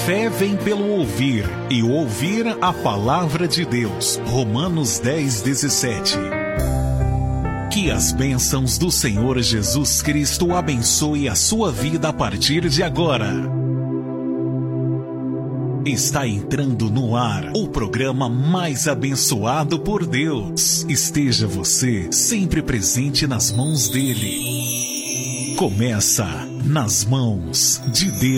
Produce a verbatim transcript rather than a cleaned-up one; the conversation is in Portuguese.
fé vem pelo ouvir, e ouvir a palavra de Deus. Romanos dez, dezessete. Que as bênçãos do Senhor Jesus Cristo abençoe a sua vida a partir de agora. Está entrando no ar o programa mais abençoado por Deus. Esteja você sempre presente nas mãos dele. Começa Nas Mãos de Deus.